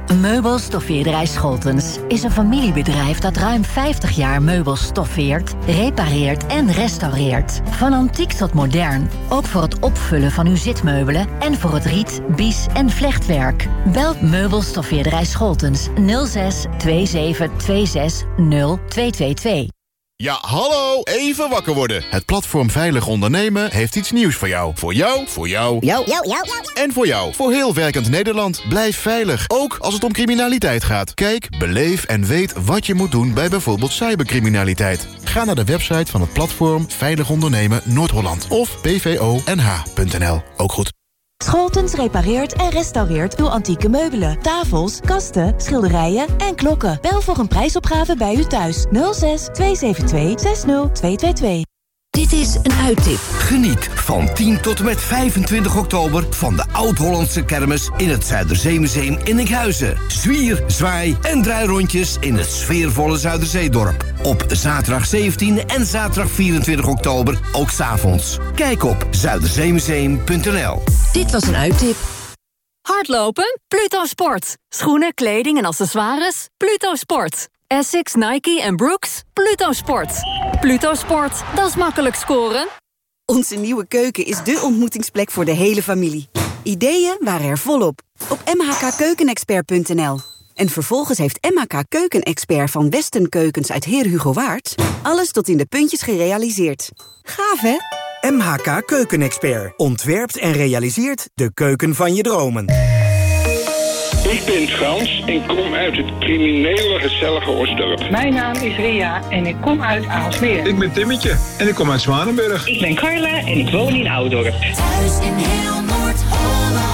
Meubelstoffeerderij Scholtens is een familiebedrijf dat ruim 50 jaar meubels stoffeert, repareert en restaureert. Van antiek tot modern, ook voor het opvullen van uw zitmeubelen en voor het riet, bies en vlechtwerk. Bel Meubelstoffeerderij Scholtens 06 27 26 0222. Ja, hallo, even wakker worden. Het platform Veilig Ondernemen heeft iets nieuws voor jou. Voor jou, voor jou. En voor jou, voor heel werkend Nederland. Blijf veilig, ook als het om criminaliteit gaat. Kijk, beleef en weet wat je moet doen bij bijvoorbeeld cybercriminaliteit. Ga naar de website van het platform Veilig Ondernemen Noord-Holland of pvONH.nl. Ook goed. Scholtens repareert en restaureert uw antieke meubelen, tafels, kasten, schilderijen en klokken. Bel voor een prijsopgave bij u thuis. 06 272 60222. Dit is een uittip. Geniet van 10 tot en met 25 oktober van de Oud-Hollandse kermis in het Zuiderzeemuseum in Enkhuizen. Zwier, zwaai en draairondjes in het sfeervolle Zuiderzeedorp. Op zaterdag 17 en zaterdag 24 oktober ook 's avonds. Kijk op zuiderzeemuseum.nl. Dit was een uittip. Hardlopen? Pluto Sport. Schoenen, kleding en accessoires? Pluto Sport. Essex, Nike en Brooks? Pluto Sport. Pluto Sport, dat is makkelijk scoren. Onze nieuwe keuken is dé ontmoetingsplek voor de hele familie. Ideeën waren er volop. Op mhkkeukenexpert.nl. En vervolgens heeft MHK Keukenexpert van Westen Keukens uit Heer Hugo Waard alles tot in de puntjes gerealiseerd. Gaaf, hè? MHK Keukenexpert ontwerpt en realiseert de keuken van je dromen. Ik ben Frans en kom uit het criminele gezellige Osdorp. Mijn naam is Ria en ik kom uit Aalsmeer. Ik ben Timmetje en ik kom uit Zwanenburg. Ik ben Carla en ik woon in Oudorp. Thuis in heel Noord-Holland.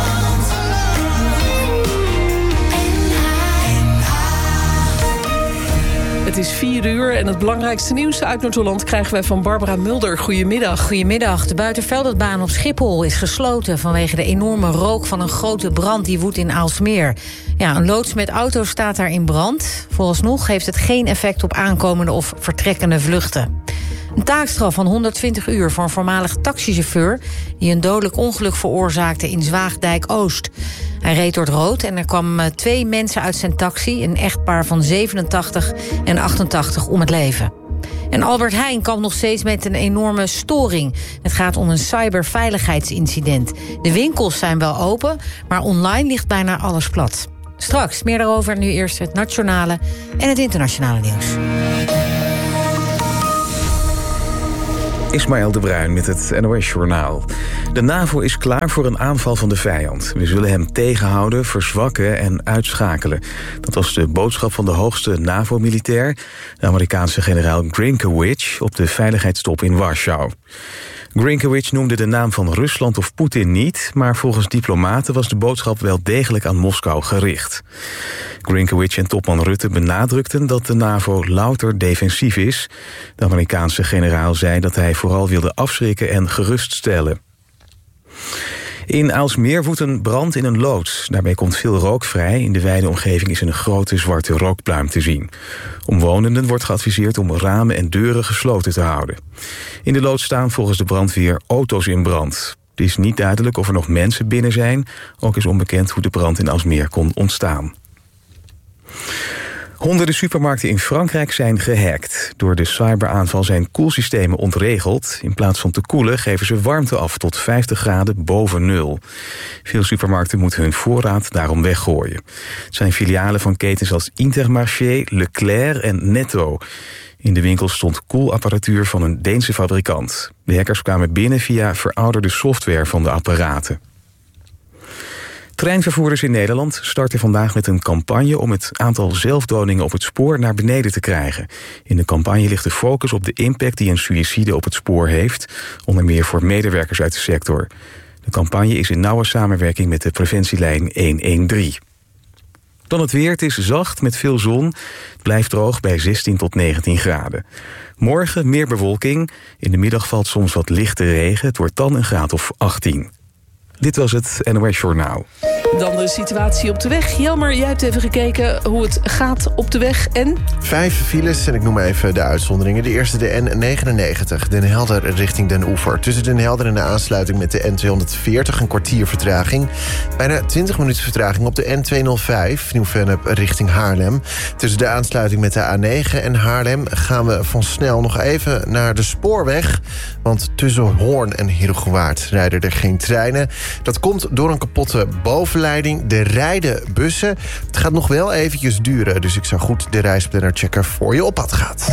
Het is 4:00 en het belangrijkste nieuws uit Noord-Holland krijgen wij van Barbara Mulder. Goedemiddag. Goedemiddag. De Buitenveldertbaan op Schiphol is gesloten vanwege de enorme rook van een grote brand die woedt in Aalsmeer. Ja, een loods met auto's staat daar in brand. Vooralsnog heeft het geen effect op aankomende of vertrekkende vluchten. Een taakstraf van 120 uur voor een voormalig taxichauffeur die een dodelijk ongeluk veroorzaakte in Zwaagdijk-Oost. Hij reed door het rood en er kwamen 2 mensen uit zijn taxi, een echtpaar van 87 en 88, om het leven. En Albert Heijn kampt nog steeds met een enorme storing. Het gaat om een cyberveiligheidsincident. De winkels zijn wel open, maar online ligt bijna alles plat. Straks meer daarover, nu eerst het nationale en het internationale nieuws. Ismaël de Bruin met het NOS-journaal. De NAVO is klaar voor een aanval van de vijand. We zullen hem tegenhouden, verzwakken en uitschakelen. Dat was de boodschap van de hoogste NAVO-militair, de Amerikaanse generaal Grinkewich, op de veiligheidstop in Warschau. Grinkewich noemde de naam van Rusland of Poetin niet, maar volgens diplomaten was de boodschap wel degelijk aan Moskou gericht. Grinkewich en topman Rutte benadrukten dat de NAVO louter defensief is. De Amerikaanse generaal zei dat hij vooral wilde afschrikken en geruststellen. In Aalsmeer woedt een brand in een loods. Daarbij komt veel rook vrij. In de wijde omgeving is een grote zwarte rookpluim te zien. Omwonenden wordt geadviseerd om ramen en deuren gesloten te houden. In de loods staan volgens de brandweer auto's in brand. Het is niet duidelijk of er nog mensen binnen zijn. Ook is onbekend hoe de brand in Aalsmeer kon ontstaan. Honderden supermarkten in Frankrijk zijn gehackt. Door de cyberaanval zijn koelsystemen ontregeld. In plaats van te koelen geven ze warmte af tot 50 graden boven nul. Veel supermarkten moeten hun voorraad daarom weggooien. Het zijn filialen van ketens als Intermarché, Leclerc en Netto. In de winkel stond koelapparatuur van een Deense fabrikant. De hackers kwamen binnen via verouderde software van de apparaten. Treinvervoerders in Nederland starten vandaag met een campagne om het aantal zelfdodingen op het spoor naar beneden te krijgen. In de campagne ligt de focus op de impact die een suïcide op het spoor heeft, onder meer voor medewerkers uit de sector. De campagne is in nauwe samenwerking met de preventielijn 113. Dan het weer, het is zacht met veel zon. Het blijft droog bij 16 tot 19 graden. Morgen meer bewolking. In de middag valt soms wat lichte regen. Het wordt dan een graad of 18. Dit was het NOS Journaal. Dan de situatie op de weg. Jelmer, jij hebt even gekeken hoe het gaat op de weg en... 5 files en ik noem even de uitzonderingen. De eerste de N99, Den Helder richting Den Oever. Tussen Den Helder en de aansluiting met de N240 een kwartier vertraging. Bijna 20 minuten vertraging op de N205, Nieuw-Vennep richting Haarlem. Tussen de aansluiting met de A9 en Haarlem gaan we van snel nog even naar de spoorweg. Want tussen Hoorn en Heerhugowaard rijden er geen treinen. Dat komt door een kapotte bovenleiding. De rijden bussen. Het gaat nog wel eventjes duren, dus ik zou goed de reisplanner checken voor je op pad gaat.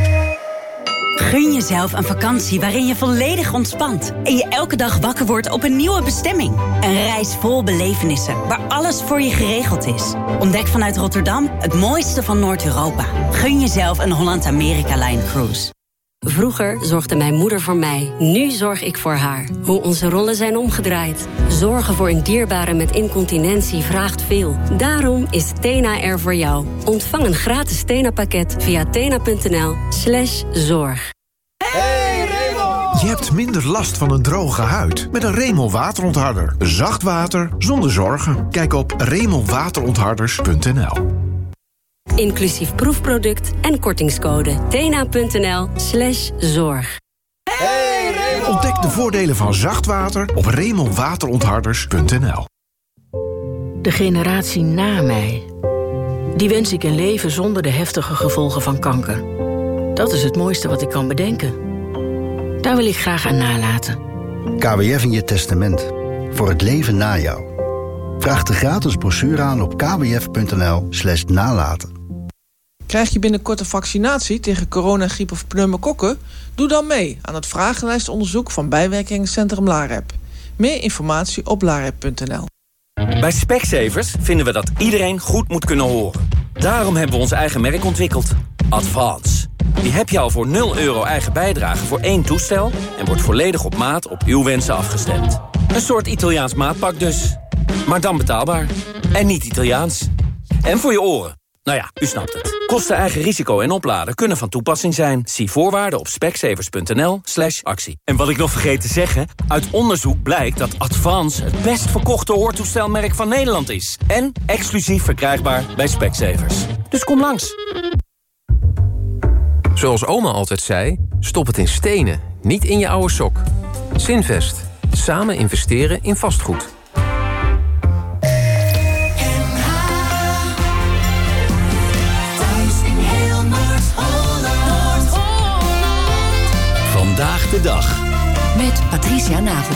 Gun jezelf een vakantie waarin je volledig ontspant en je elke dag wakker wordt op een nieuwe bestemming. Een reis vol belevenissen, waar alles voor je geregeld is. Ontdek vanuit Rotterdam het mooiste van Noord-Europa. Gun jezelf een Holland-Amerika-Line cruise. Vroeger zorgde mijn moeder voor mij. Nu zorg ik voor haar. Hoe onze rollen zijn omgedraaid. Zorgen voor een dierbare met incontinentie vraagt veel. Daarom is Tena er voor jou. Ontvang een gratis Tena-pakket via tena.nl/zorg. Hey Raymond! Je hebt minder last van een droge huid met een Raymond waterontharder. Zacht water zonder zorgen. Kijk op RaymondWaterontharders.nl. Inclusief proefproduct en kortingscode. tena.nl/zorg. Hey Raymond! Ontdek de voordelen van zacht water op RaymondWaterontharders.nl. De generatie na mij. Die wens ik een leven zonder de heftige gevolgen van kanker. Dat is het mooiste wat ik kan bedenken. Daar wil ik graag aan nalaten. KWF in je testament. Voor het leven na jou. Vraag de gratis brochure aan op kwf.nl/nalaten. Krijg je binnenkort een vaccinatie tegen corona, griep of pneumokokken? Doe dan mee aan het vragenlijstonderzoek van bijwerkingencentrum LAREP. Meer informatie op larep.nl. Bij Specsavers vinden we dat iedereen goed moet kunnen horen. Daarom hebben we ons eigen merk ontwikkeld. Advance. Die heb je al voor €0 eigen bijdrage voor 1 toestel... en wordt volledig op maat op uw wensen afgestemd. Een soort Italiaans maatpak dus. Maar dan betaalbaar. En niet Italiaans. En voor je oren. Nou ja, u snapt het. Kosten, eigen risico en opladen kunnen van toepassing zijn. Zie voorwaarden op specsavers.nl/actie. En wat ik nog vergeet te zeggen... uit onderzoek blijkt dat Advance het best verkochte hoortoestelmerk van Nederland is. En exclusief verkrijgbaar bij Specsavers. Dus kom langs. Zoals oma altijd zei, stop het in stenen, niet in je oude sok. Zinvest. Samen investeren in vastgoed. Vandaag de dag. Met Patricia Nagel.